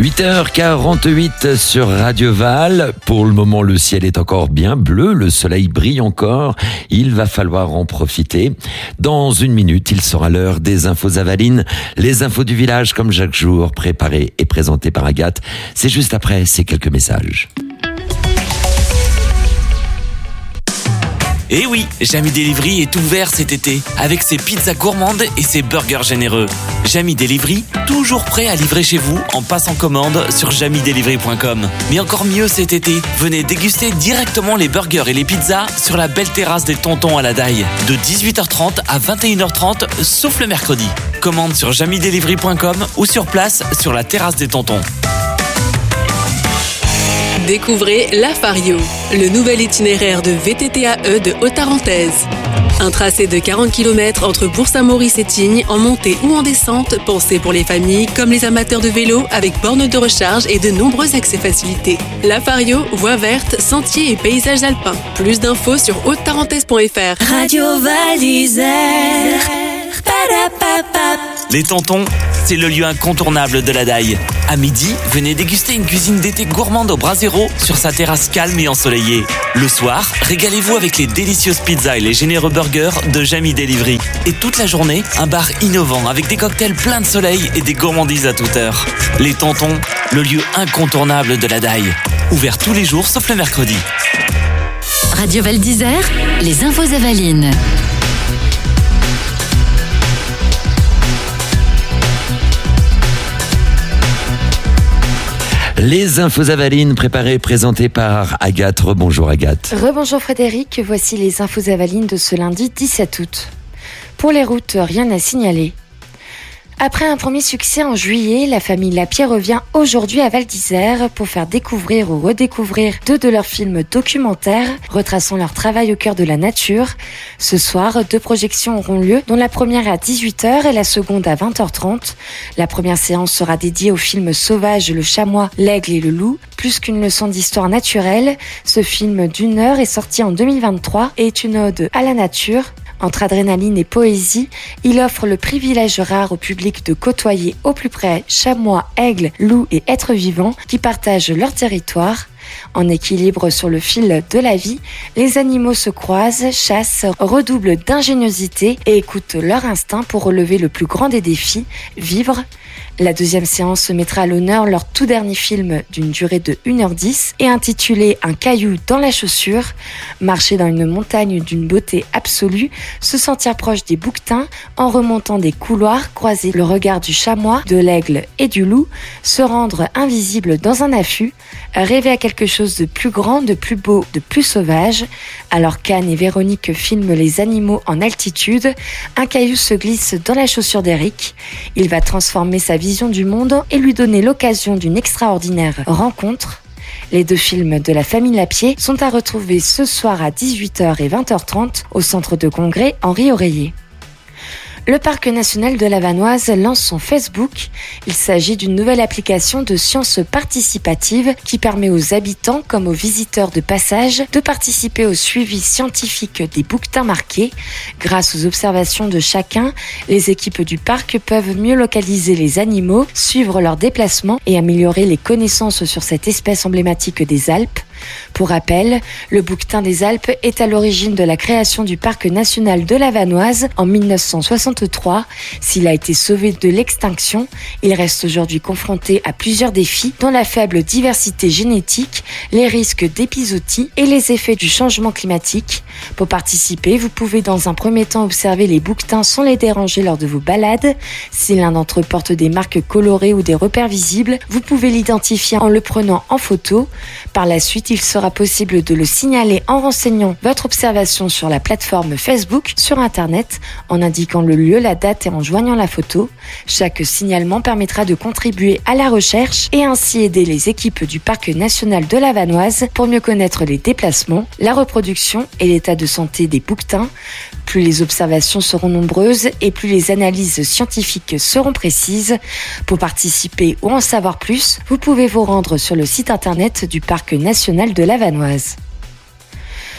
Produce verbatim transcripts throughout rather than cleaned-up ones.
huit heures quarante-huit sur Radio Val. Pour le moment, le ciel est encore bien bleu, le soleil brille encore. Il va falloir en profiter. Dans une minute, il sera l'heure des infos avalines. Les infos du village, comme chaque jour, préparées et présentées par Agathe. C'est juste après ces quelques messages. Eh oui, Jamie Delivery est ouvert cet été, avec ses pizzas gourmandes et ses burgers généreux. Jamie Delivery, toujours prêt à livrer chez vous en passant commande sur jamie delivery point com. Mais encore mieux cet été, venez déguster directement les burgers et les pizzas sur la belle terrasse des Tontons à la Daille, de dix-huit heures trente à vingt et une heures trente, sauf le mercredi. Commande sur jamie delivery point com ou sur place sur la terrasse des Tontons. Découvrez La Fario, le nouvel itinéraire de V T T A E de Haute-Tarentaise. Un tracé de quarante kilomètres entre Bourg-Saint-Maurice et Tignes, en montée ou en descente, pensé pour les familles comme les amateurs de vélo, avec bornes de recharge et de nombreux accès facilités. La Fario, voies vertes, sentiers et paysages alpins. Plus d'infos sur haute tarentaise point f r. Radio Val d'Isère. Les Tontons, c'est le lieu incontournable de la Daille. À midi, venez déguster une cuisine d'été gourmande au brasero sur sa terrasse calme et ensoleillée. Le soir, régalez-vous avec les délicieuses pizzas et les généreux burgers de Jamie Delivery. Et toute la journée, un bar innovant avec des cocktails pleins de soleil et des gourmandises à toute heure. Les Tontons, le lieu incontournable de la Daille. Ouvert tous les jours sauf le mercredi. Radio Val d'Isère, les infos avalines. Les infos avalines préparées, présentées par Agathe. Rebonjour Agathe. Rebonjour Frédéric, voici les infos avalines de ce lundi dix-sept août. Pour les routes, rien à signaler. Après un premier succès en juillet, la famille Lapierre revient aujourd'hui à Val d'Isère pour faire découvrir ou redécouvrir deux de leurs films documentaires retraçant leur travail au cœur de la nature. Ce soir, deux projections auront lieu, dont la première à dix-huit heures et la seconde à vingt heures trente. La première séance sera dédiée au film Sauvage, le chamois, l'aigle et le loup. Plus qu'une leçon d'histoire naturelle, ce film d'une heure est sorti en deux mille vingt-trois et est une ode à la nature. Entre adrénaline et poésie, il offre le privilège rare au public de côtoyer au plus près chamois, aigles, loups et êtres vivants qui partagent leur territoire. En équilibre sur le fil de la vie, les animaux se croisent, chassent, redoublent d'ingéniosité et écoutent leur instinct pour relever le plus grand des défis, vivre. La deuxième séance mettra à l'honneur leur tout dernier film d'une durée de une heure dix et intitulé Un caillou dans la chaussure. Marcher dans une montagne d'une beauté absolue, se sentir proche des bouquetins en remontant des couloirs, croiser le regard du chamois, de l'aigle et du loup, se rendre invisible dans un affût, rêver à quelque chose de plus grand, de plus beau, de plus sauvage. Alors qu'Anne et Véronique filment les animaux en altitude, un caillou se glisse dans la chaussure d'Eric. Il va transformer sa vision du monde et lui donner l'occasion d'une extraordinaire rencontre. Les deux films de la famille Lapierre sont à retrouver ce soir à dix-huit heures et vingt heures trente au centre de congrès Henri Oreiller. Le Parc national de la Vanoise lance son Facebook. Il s'agit d'une nouvelle application de sciences participatives qui permet aux habitants comme aux visiteurs de passage de participer au suivi scientifique des bouquetins marqués. Grâce aux observations de chacun, les équipes du parc peuvent mieux localiser les animaux, suivre leurs déplacements et améliorer les connaissances sur cette espèce emblématique des Alpes. Pour rappel, le bouquetin des Alpes est à l'origine de la création du Parc national de la Vanoise en mille neuf cent soixante-trois. S'il a été sauvé de l'extinction, il reste aujourd'hui confronté à plusieurs défis, dont la faible diversité génétique, les risques d'épizootie et les effets du changement climatique. Pour participer, vous pouvez dans un premier temps observer les bouquetins sans les déranger lors de vos balades. Si l'un d'entre eux porte des marques colorées ou des repères visibles, vous pouvez l'identifier en le prenant en photo. Par la suite, il sera possible de le signaler en renseignant votre observation sur la plateforme Facebook sur Internet, en indiquant le lieu, la date et en joignant la photo. Chaque signalement permettra de contribuer à la recherche et ainsi aider les équipes du Parc national de la Vanoise pour mieux connaître les déplacements, la reproduction et l'état de santé des bouquetins. Plus les observations seront nombreuses et plus les analyses scientifiques seront précises. Pour participer ou en savoir plus, vous pouvez vous rendre sur le site internet du Parc national de la Vanoise.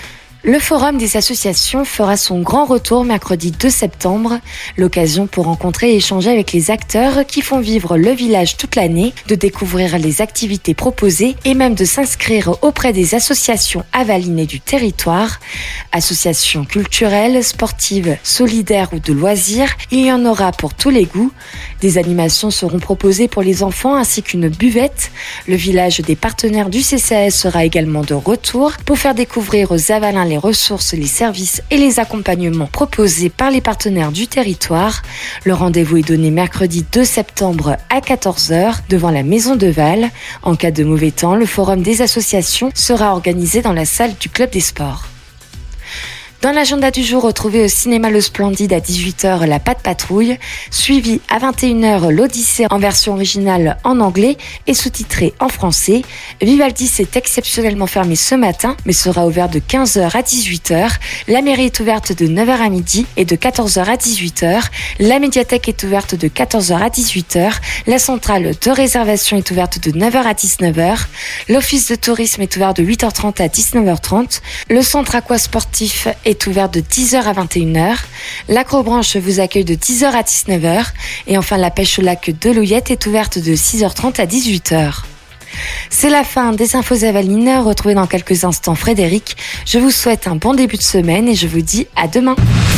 Le Forum des associations fera son grand retour mercredi deux septembre, l'occasion pour rencontrer et échanger avec les acteurs qui font vivre le village toute l'année, de découvrir les activités proposées et même de s'inscrire auprès des associations avalinées du territoire. Associations culturelles, sportives, solidaires ou de loisirs, il y en aura pour tous les goûts. Des animations seront proposées pour les enfants ainsi qu'une buvette. Le village des partenaires du C C A S sera également de retour pour faire découvrir aux Avalins les ressources, les services et les accompagnements proposés par les partenaires du territoire. Le rendez-vous est donné mercredi deux septembre à quatorze heures devant la Maison de Val. En cas de mauvais temps, le forum des associations sera organisé dans la salle du Club des Sports. Dans l'agenda du jour, retrouvez au cinéma Le Splendide à dix-huit heures La Patte Patrouille, suivi à vingt et une heures L'Odyssée en version originale en anglais et sous-titré en français. Vivaldi s'est exceptionnellement fermé ce matin, mais sera ouvert de quinze heures à dix-huit heures. La mairie est ouverte de neuf heures à midi et de quatorze heures à dix-huit heures. La médiathèque est ouverte de quatorze heures à dix-huit heures. La centrale de réservation est ouverte de neuf heures à dix-neuf heures. L'office de tourisme est ouvert de huit heures trente à dix-neuf heures trente. Le centre aquasportif est ouvert de dix heures à vingt et une heures. L'Acrobranche vous accueille de dix heures à dix-neuf heures. Et enfin, la pêche au lac de l'Ouillette est ouverte de six heures trente à dix-huit heures. C'est la fin des infos Avalines. Retrouvez dans quelques instants Frédéric. Je vous souhaite un bon début de semaine et je vous dis à demain.